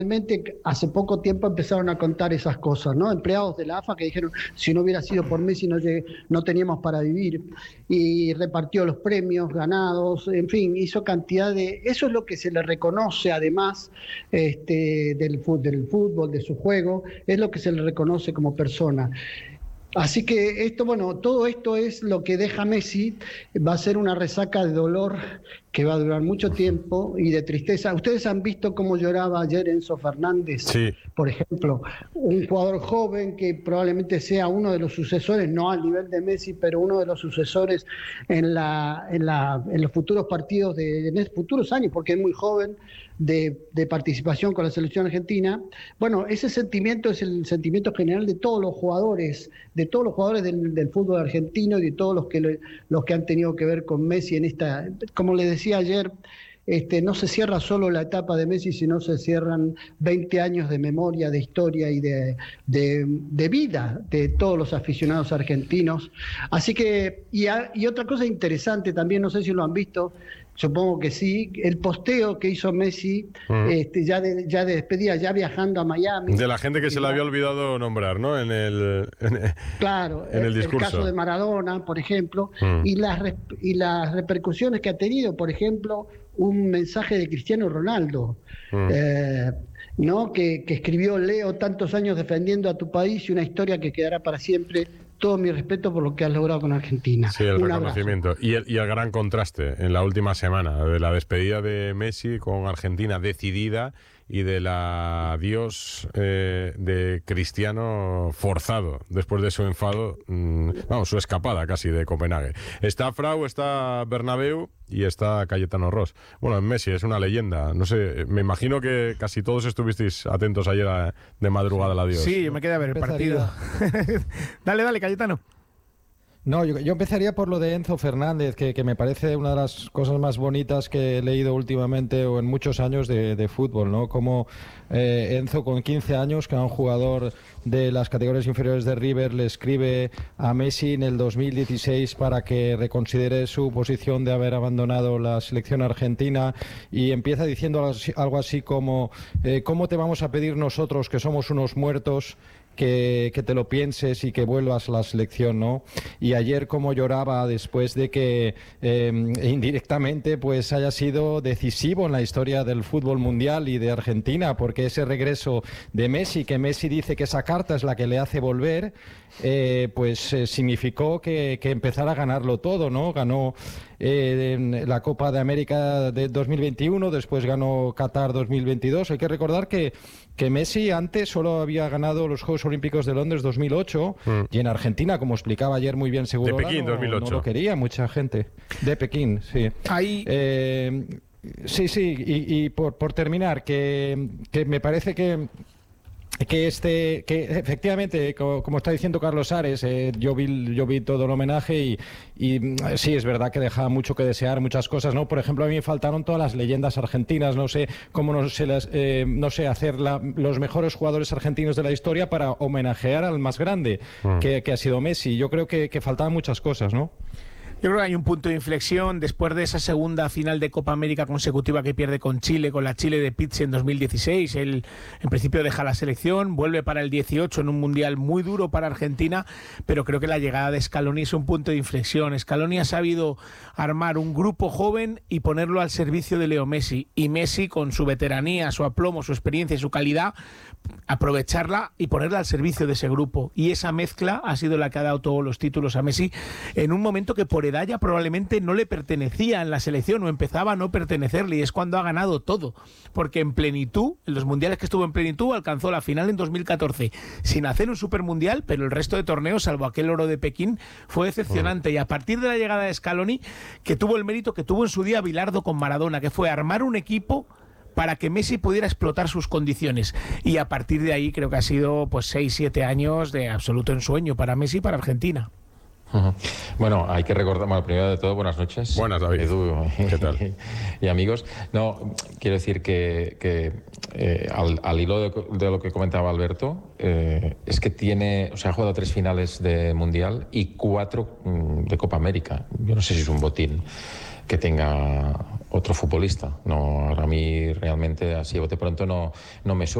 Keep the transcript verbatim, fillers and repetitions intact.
Realmente hace poco tiempo empezaron a contar esas cosas, ¿no? Empleados de la A F A que dijeron, si no hubiera sido por Messi no, llegué, no teníamos para vivir, y repartió los premios ganados, en fin, hizo cantidad de... Eso es lo que se le reconoce además este, del, del fútbol, de su juego, es lo que se le reconoce como persona. Así que esto, bueno, todo esto es lo que deja Messi, va a ser una resaca de dolor que va a durar mucho tiempo y de tristeza. Ustedes han visto cómo lloraba ayer Enzo Fernández, sí. Por ejemplo, un jugador joven que probablemente sea uno de los sucesores, no al nivel de Messi, pero uno de los sucesores en, la, en, la, en los futuros partidos, de, en los futuros años, porque es muy joven, de, de participación con la selección argentina. Bueno, ese sentimiento es el sentimiento general de todos los jugadores, de todos los jugadores del, del fútbol argentino y de todos los que, los que han tenido que ver con Messi en esta, como les decía ayer, este, no se cierra solo la etapa de Messi, sino se cierran veinte años de memoria, de historia y de, de, de vida de todos los aficionados argentinos. Así que, y, a, y otra cosa interesante también, no sé si lo han visto, supongo que sí, el posteo que hizo Messi, uh-huh. este, ya, de, ya de despedida, ya viajando a Miami. De la gente que se le había olvidado nombrar, ¿no? En el, en, claro, en el, el discurso. El caso de Maradona, por ejemplo, uh-huh. y, las, y las repercusiones que ha tenido, por ejemplo, un mensaje de Cristiano Ronaldo, uh-huh. eh, ¿no? Que, que escribió: Leo, tantos años defendiendo a tu país y una historia que quedará para siempre. Todo mi respeto por lo que has logrado con Argentina. Sí, el Un reconocimiento. Y el, y el gran contraste en la última semana de la despedida de Messi con Argentina decidida y del adiós eh, de Cristiano forzado después de su enfado, mmm, vamos, su escapada casi de Copenhague. Está Frau, está Bernabéu y está Cayetano Ross. Bueno, en Messi es una leyenda. No sé, me imagino que casi todos estuvisteis atentos ayer a, de madrugada al adiós. Sí, yo me quedé a ver el partido. Dale, dale, Cayetano. No, yo, yo empezaría por lo de Enzo Fernández, que, que me parece una de las cosas más bonitas que he leído últimamente o en muchos años de, de fútbol, ¿no? Como eh, Enzo, con quince años, que era un jugador de las categorías inferiores de River, le escribe a Messi en el dos mil dieciséis para que reconsidere su posición de haber abandonado la selección argentina, y empieza diciendo algo así como eh, ¿cómo te vamos a pedir nosotros, que somos unos muertos, Que, que te lo pienses y que vuelvas a la selección, ¿no? Y ayer cómo lloraba después de que eh, indirectamente pues haya sido decisivo en la historia del fútbol mundial y de Argentina, porque ese regreso de Messi, que Messi dice que esa carta es la que le hace volver, eh, pues eh, significó que, que empezara a ganarlo todo, ¿no? Ganó eh, la Copa de América de dos mil veintiuno, después ganó Qatar dos mil veintidós. Hay que recordar que, que Messi antes solo había ganado los Juegos Olímpicos de Londres dos mil ocho, mm. y en Argentina, como explicaba ayer muy bien Seguro, de Pekín, no, dos mil ocho. No lo quería mucha gente. De Pekín, sí. Ahí... Eh, sí, sí, y, y por, por terminar, que, que me parece que... que este que efectivamente, como, como está diciendo Carlos Ares, eh, yo vi yo vi todo el homenaje y, y sí, es verdad que dejaba mucho que desear muchas cosas, ¿no? Por ejemplo, a mí me faltaron todas las leyendas argentinas, no sé cómo no sé las eh, no sé hacer la, los mejores jugadores argentinos de la historia para homenajear al más grande, mm. que, que ha sido Messi. Yo creo que, que faltaban muchas cosas, ¿no? Yo creo que hay un punto de inflexión después de esa segunda final de Copa América consecutiva que pierde con Chile, con la Chile de Pizzi en dos mil dieciséis. Él en principio deja la selección, vuelve para el dieciocho en un mundial muy duro para Argentina, pero creo que la llegada de Scaloni es un punto de inflexión. Scaloni ha sabido armar un grupo joven y ponerlo al servicio de Leo Messi, y Messi, con su veteranía, su aplomo, su experiencia y su calidad, aprovecharla y ponerla al servicio de ese grupo, y esa mezcla ha sido la que ha dado todos los títulos a Messi en un momento que por edad ya probablemente no le pertenecía en la selección o empezaba a no pertenecerle, y es cuando ha ganado todo, porque en plenitud, en los mundiales que estuvo en plenitud, alcanzó la final en dos mil catorce sin hacer un supermundial, pero el resto de torneos, salvo aquel oro de Pekín, fue decepcionante. Uh-huh. Y a partir de la llegada de Scaloni, que tuvo el mérito que tuvo en su día Bilardo con Maradona, que fue armar un equipo para que Messi pudiera explotar sus condiciones, y a partir de ahí creo que ha sido pues seis, siete años de absoluto ensueño para Messi y para Argentina. Uh-huh. Bueno, hay que recordar, bueno, primero de todo, buenas noches. Buenas, David. Edu, ¿qué tal? Y, y amigos. No, quiero decir que, que eh, al, al hilo de, de lo que comentaba Alberto, eh, es que tiene, o sea, ha jugado tres finales de Mundial y cuatro mm, de Copa América. Yo no sé si es un botín que tenga otro futbolista. No, ahora a mí realmente así de bote pronto no, no me suena.